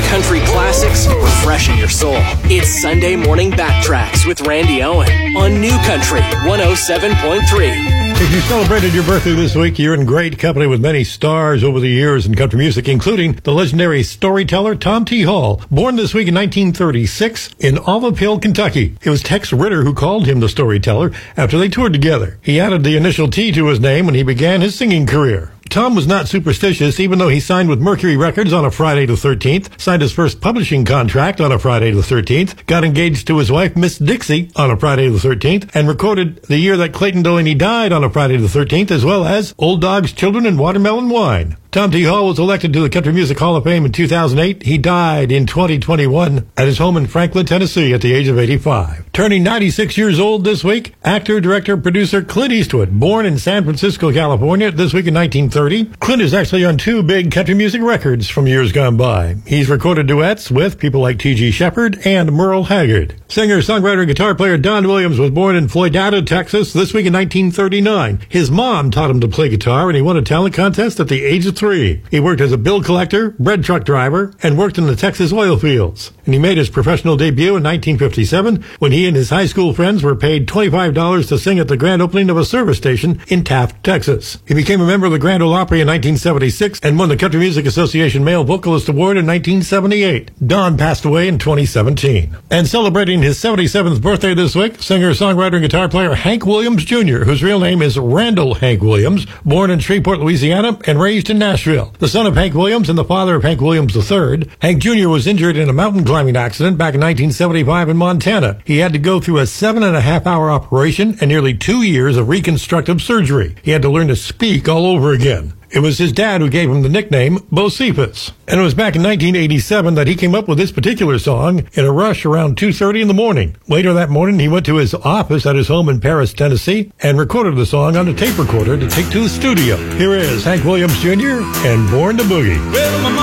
country classics, refreshing your soul. It's Sunday Morning Backtracks with Randy Owen on New Country 107.3. If you celebrated your birthday this week, you're in great company with many stars over the years in country music, including the legendary storyteller Tom T. Hall, born this week in 1936 in Olive Hill, Kentucky. It was Tex Ritter who called him the storyteller after they toured together. He added the initial T to his name when he began his singing career. Tom was not superstitious, even though he signed with Mercury Records on a Friday the 13th, signed his first publishing contract on a Friday the 13th, got engaged to his wife, Miss Dixie, on a Friday the 13th, and recorded the year that Clayton Delaney died on a Friday the 13th, as well as Old Dogs, Children, and Watermelon Wine. Tom T. Hall was elected to the Country Music Hall of Fame in 2008. He died in 2021 at his home in Franklin, Tennessee at the age of 85. Turning 96 years old this week, actor, director, producer Clint Eastwood, born in San Francisco, California, this week in 1930. Clint is actually on two big country music records from years gone by. He's recorded duets with people like T.G. Shepherd and Merle Haggard. Singer, songwriter, and guitar player Don Williams was born in Floydada, Texas, this week in 1939. His mom taught him to play guitar, and he won a talent contest at the age of 3. He worked as a bill collector, bread truck driver, and worked in the Texas oil fields. And he made his professional debut in 1957 when he and his high school friends were paid $25 to sing at the grand opening of a service station in Taft, Texas. He became a member of the Grand Ole Opry in 1976 and won the Country Music Association Male Vocalist Award in 1978. Don passed away in 2017. And celebrating his 77th birthday this week, singer, songwriter, and guitar player Hank Williams Jr., whose real name is Randall Hank Williams, born in Shreveport, Louisiana, and raised in Nashville. The son of Hank Williams and the father of Hank Williams III, Hank Jr. was injured in a mountain climbing accident back in 1975 in Montana. He had to go through a 7.5-hour operation and nearly 2 years of reconstructive surgery. He had to learn to speak all over again. It was his dad who gave him the nickname Bocephus. And it was back in 1987 that he came up with this particular song in a rush around 2:30 in the morning. Later that morning, he went to his office at his home in Paris, Tennessee, and recorded the song on a tape recorder to take to the studio. Here is Hank Williams Jr. and Born to Boogie.